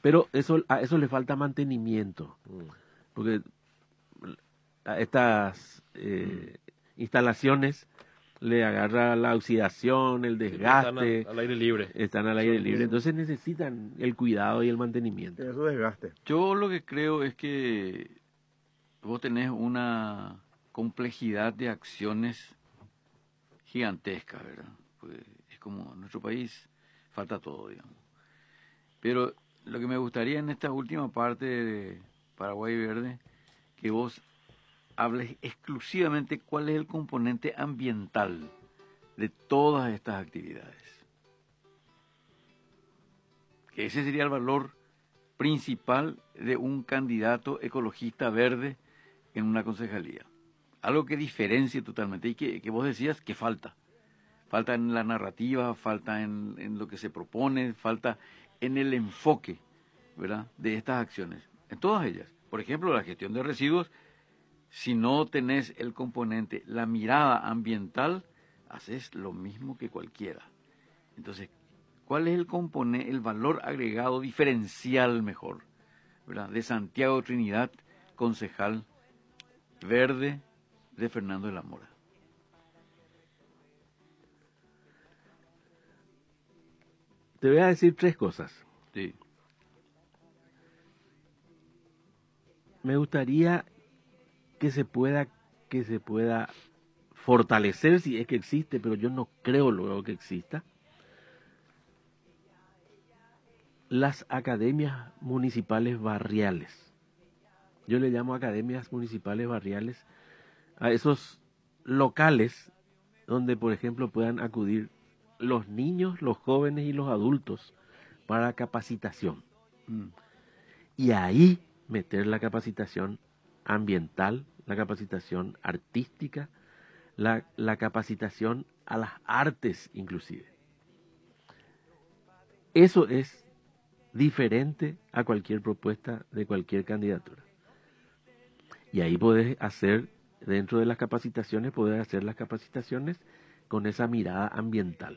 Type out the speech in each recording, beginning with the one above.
Pero a eso le falta mantenimiento, porque a estas instalaciones le agarra la oxidación, el desgaste. Están al aire libre. Están al aire libre, entonces necesitan el cuidado y el mantenimiento. Eso desgaste. Yo lo que creo es que vos tenés una complejidad de acciones gigantesca, ¿verdad? Pues es como en nuestro país falta todo, digamos. Pero lo que me gustaría en esta última parte de Paraguay Verde, que vos hables exclusivamente cuál es el componente ambiental de todas estas actividades. Que ese sería el valor principal de un candidato ecologista verde en una concejalía. Algo que diferencie totalmente y que vos decías que falta. Falta en la narrativa, falta en lo que se propone, falta en el enfoque, ¿verdad?, de estas acciones. En todas ellas. Por ejemplo, la gestión de residuos, si no tenés el componente, la mirada ambiental, haces lo mismo que cualquiera. Entonces, ¿cuál es el componente, el valor agregado diferencial mejor, ¿verdad?, de Santiago Trinidad, concejal verde de Fernando de la Mora? Te voy a decir 3 cosas. Sí. Me gustaría que se pueda fortalecer, si es que existe, pero yo no creo luego que exista, las academias municipales barriales. Yo le llamo academias municipales barriales a esos locales donde, por ejemplo, puedan acudir los niños, los jóvenes y los adultos para capacitación. Y ahí meter la capacitación ambiental, la capacitación artística, la capacitación a las artes inclusive. Eso es diferente a cualquier propuesta de cualquier candidatura. Y ahí podés hacer, dentro de las capacitaciones, podés hacer las capacitaciones con esa mirada ambiental,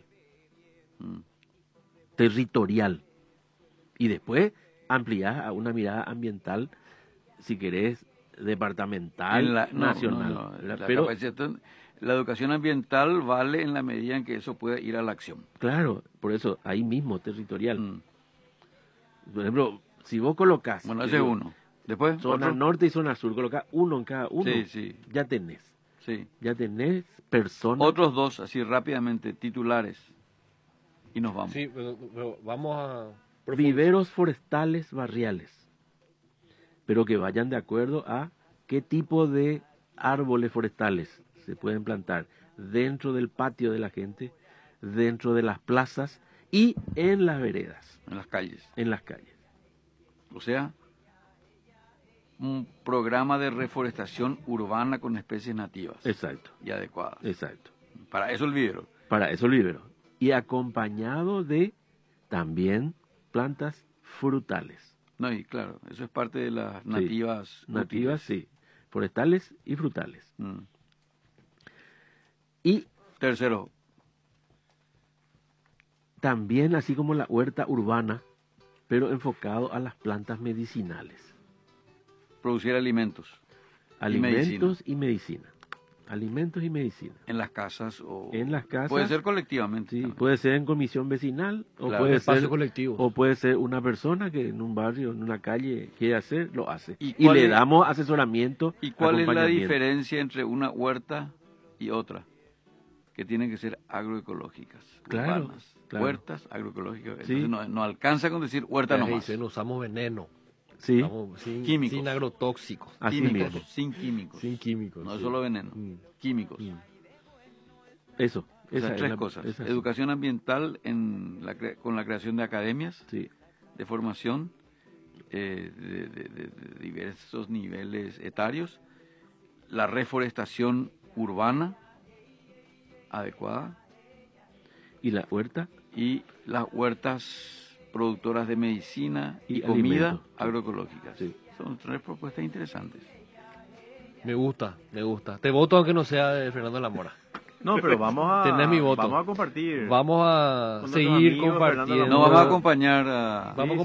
territorial. Y después ampliar a una mirada ambiental, si querés, departamental, nacional. Pero la educación ambiental vale en la medida en que eso pueda ir a la acción. Claro, por eso, ahí mismo, territorial. Por ejemplo, si vos colocás... Bueno, ese es uno. Después, zona norte y zona sur, colocás uno en cada uno, sí. ya tenés. Sí. Ya tenés personas... Otros 2, así rápidamente, titulares. Y nos vamos. Sí, pero vamos a... Viveros forestales barriales, pero que vayan de acuerdo a qué tipo de árboles forestales se pueden plantar dentro del patio de la gente, dentro de las plazas y en las veredas. En las calles. En las calles. O sea, un programa de reforestación urbana con especies nativas. Exacto. Y adecuadas. Exacto. Para eso el vivero. Para eso el vivero. Y acompañado de también plantas frutales. No, y claro, eso es parte de las nativas. Sí, nativas, sí. Forestales y frutales. Y tercero, también así como la huerta urbana, pero enfocado a las plantas medicinales. Producir alimentos. Alimentos y medicina. Alimentos y medicina. En las casas o... En las casas. Puede ser colectivamente. Sí, también. puede ser en comisión vecinal o Claro, puede ser colectivo. O puede ser una persona que en un barrio, en una calle quiere hacer, lo hace. ¿Y le damos asesoramiento. ¿Y cuál es la diferencia entre una huerta y otra? Que tienen que ser agroecológicas. Claro, urbanas. claro. Huertas agroecológicas. Sí. Entonces no alcanza con decir huerta nomás. Dicen, usamos veneno. Sí. Químicos. Sin agrotóxicos. Así Químicos, mismo. sin químicos. Sin químicos. No es sí. solo veneno. Químicos. Eso. O sea, 3 cosas. Educación ambiental con la creación de academias de formación de diversos niveles etarios. La reforestación urbana adecuada. ¿Y la huerta? Y las huertas productoras de medicina y comida alimentos. agroecológicas. Sí. Son 3 propuestas interesantes. Me gusta. Te voto aunque no sea de Fernando de la Mora. No, pero vamos a... Tenés mi voto. Vamos a compartir. Vamos a Con seguir nuestros amigos, compartiendo. Fernando No vamos a acompañar a... Vamos a